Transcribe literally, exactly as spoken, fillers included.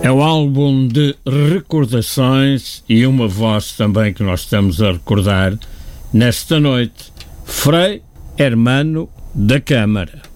É o álbum de recordações e uma voz também que nós estamos a recordar nesta noite, Frei Hermano da Câmara.